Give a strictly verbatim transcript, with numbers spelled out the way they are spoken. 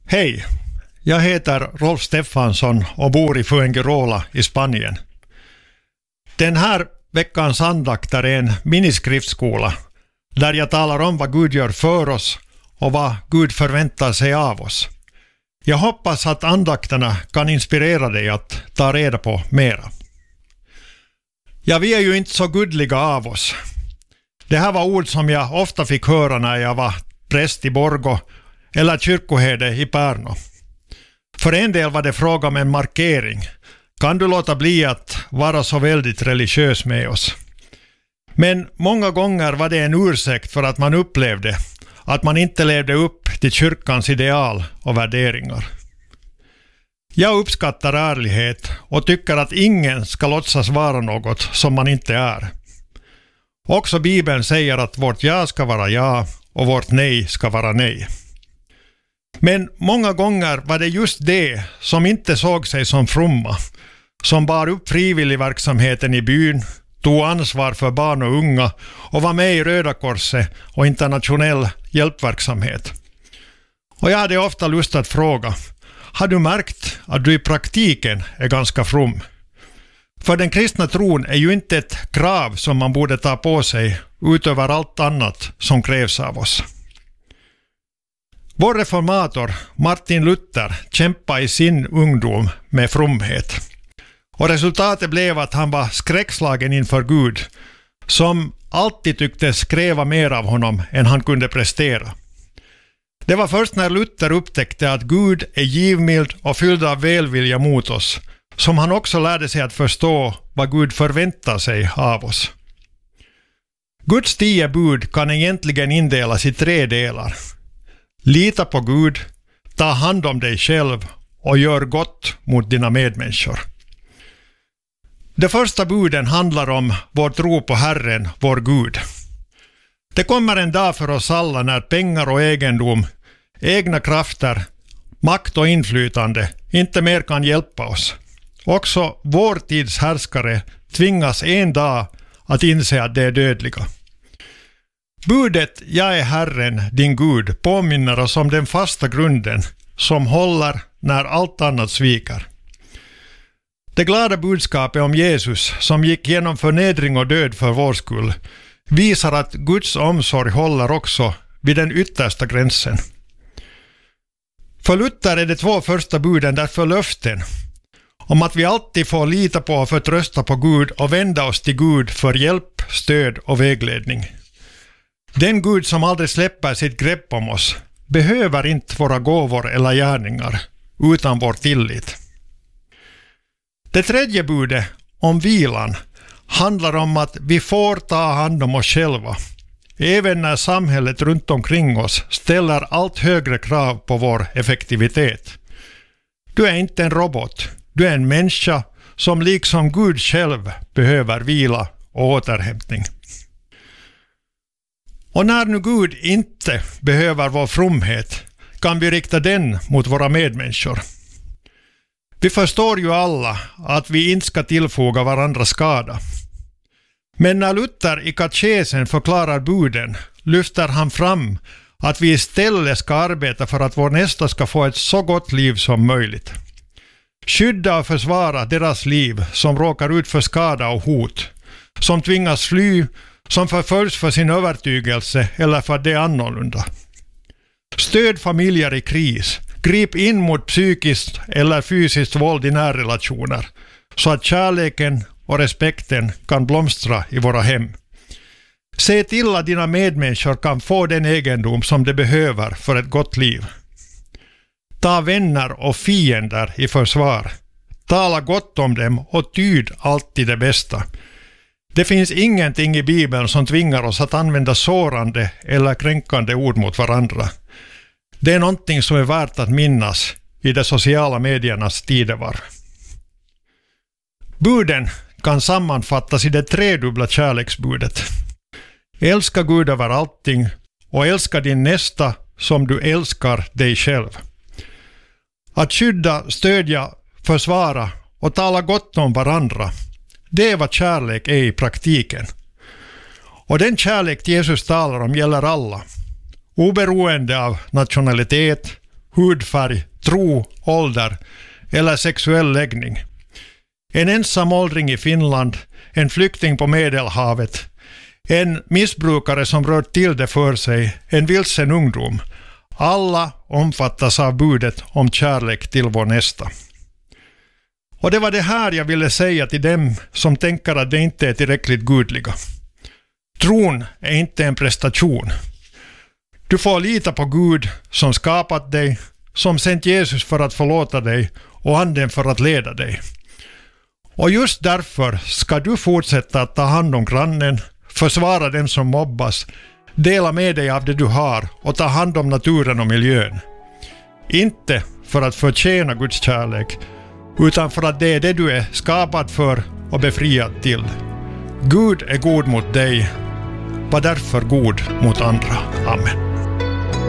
Hej, jag heter Rolf Stefansson och bor i Fuengirola i Spanien. Den här veckans andakter är en miniskriftskola där jag talar om vad Gud gör för oss och vad Gud förväntar sig av oss. Jag hoppas att andakterna kan inspirera dig att ta reda på mera. Ja, vi är ju inte så gudliga av oss. Det här var ord som jag ofta fick höra när jag var präst i Borgå eller kyrkoherde i Pärno. För en del var det fråga om en markering. Kan du låta bli att vara så väldigt religiös med oss? Men många gånger var det en ursäkt för att man upplevde att man inte levde upp till kyrkans ideal och värderingar. Jag uppskattar ärlighet och tycker att ingen ska låtsas vara något som man inte är. Också Bibeln säger att vårt ja ska vara ja och vårt nej ska vara nej. Men många gånger var det just det som inte såg sig som fromma, som bar upp frivilligverksamheten i byn, tog ansvar för barn och unga och var med i Röda Korset och internationell hjälpverksamhet. Och jag hade ofta lust att fråga, har du märkt att du i praktiken är ganska from? För den kristna tron är ju inte ett krav som man borde ta på sig utöver allt annat som krävs av oss. Vår reformator Martin Luther kämpade i sin ungdom med fromhet. Och resultatet blev att han var skräckslagen inför Gud, som alltid tycktes kräva mer av honom än han kunde prestera. Det var först när Luther upptäckte att Gud är givmild och fylld av välvilja mot oss, som han också lärde sig att förstå vad Gud förväntar sig av oss. Guds tio bud kan egentligen indelas i tre delar. Lita på Gud, ta hand om dig själv och gör gott mot dina medmänniskor. De första buden handlar om vår tro på Herren, vår Gud. Det kommer en dag för oss alla när pengar och egendom, egna krafter, makt och inflytande inte mer kan hjälpa oss. Också vår tids härskare tvingas en dag att inse att det är dödliga. Budet jag är Herren, din Gud, påminner oss om den fasta grunden som håller när allt annat sviker. Det glada budskapet om Jesus som gick genom förnedring och död för vår skull visar att Guds omsorg håller också vid den yttersta gränsen. För Luther är de två första buden därför löften om att vi alltid får lita på och förtrösta på Gud och vända oss till Gud för hjälp, stöd och vägledning. Den Gud som aldrig släpper sitt grepp om oss behöver inte våra gåvor eller gärningar utan vår tillit. Det tredje budet om vilan handlar om att vi får ta hand om oss själva, även när samhället runt omkring oss ställer allt högre krav på vår effektivitet. Du är inte en robot, du är en människa som liksom Gud själv behöver vila och återhämtning. Och när nu Gud inte behöver vår fromhet kan vi rikta den mot våra medmänniskor. Vi förstår ju alla att vi inte ska tillfoga varandra skada. Men när Luther i katekesen förklarar buden lyfter han fram att vi istället ska arbeta för att vår nästa ska få ett så gott liv som möjligt. Skydda och försvara deras liv som råkar ut för skada och hot, som tvingas fly, som förföljs för sin övertygelse eller för att det är annorlunda. Stöd familjer i kris. Grip in mot psykiskt eller fysiskt våld i närrelationer så att kärleken och respekten kan blomstra i våra hem. Se till att dina medmänniskor kan få den egendom som de behöver för ett gott liv. Ta vänner och fiender i försvar. Tala gott om dem och tyd alltid det bästa. Det finns ingenting i Bibeln som tvingar oss att använda sårande eller kränkande ord mot varandra. Det är någonting som är värt att minnas i de sociala mediernas tidevarv. Buden kan sammanfattas i det tredubbla kärleksbudet. Älska Gud över allting och älska din nästa som du älskar dig själv. Att skydda, stödja, försvara och tala gott om varandra, det är vad kärlek är i praktiken. Och den kärlek Jesus talar om gäller alla, oberoende av nationalitet, hudfärg, tro, ålder eller sexuell läggning. En ensam åldring i Finland, en flykting på Medelhavet, en missbrukare som rört till det för sig, en vilsen ungdom. Alla omfattas av budet om kärlek till vår nästa. Och det var det här jag ville säga till dem som tänker att det inte är tillräckligt gudliga. Tron är inte en prestation. Du får lita på Gud som skapat dig, som sänt Jesus för att förlåta dig och anden för att leda dig. Och just därför ska du fortsätta att ta hand om grannen, försvara dem som mobbas, dela med dig av det du har och ta hand om naturen och miljön. Inte för att förtjäna Guds kärlek, utan för att det är det du är skapad för och befriad till. Gud är god mot dig, var därför god mot andra. Amen.